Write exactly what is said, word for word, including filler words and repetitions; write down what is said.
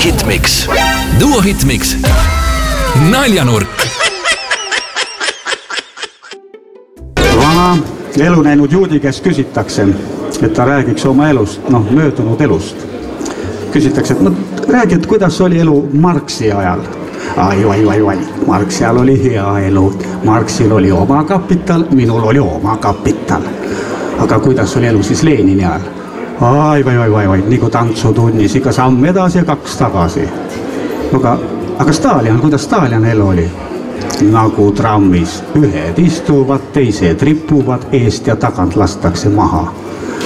Hitmix. Duo Hitmix. Naljanurk. Vana elu näinud juudi käest küsitakse, et ta räägiks oma elust, noh, möödunud elust. Küsitakse, et no, räägi, et kuidas oli elu Marxi ajal. Ai, ai, ai, ai. Marxi ajal oli hea elu. Marxil oli oma kapital, minul oli oma kapital. Aga kuidas oli elu siis Lenini ajal? Ai, ai, ai, ai, ai. Nii kui tantsutunnis, ikka samm edasi ja kaks tagasi. Aga, aga Stalin, kuidas Stalin elu oli? Nagu trammis. Ühed istuvad, teised ripuvad, eest ja tagant lastakse maha.